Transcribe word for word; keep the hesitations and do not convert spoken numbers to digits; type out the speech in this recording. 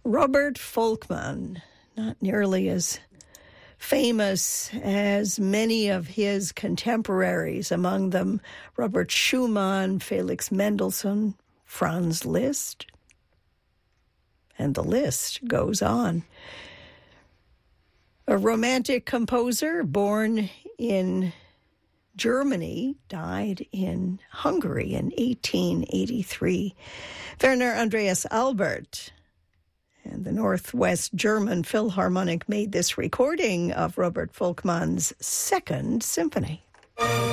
Robert Volkmann, not nearly as famous as many of his contemporaries, among them Robert Schumann, Felix Mendelssohn, Franz Liszt, and the list goes on. A romantic composer born in Germany, died in Hungary in eighteen eighty-three. Werner Andreas Albert and the Northwest German Philharmonic made this recording of Robert Volkmann's Second Symphony.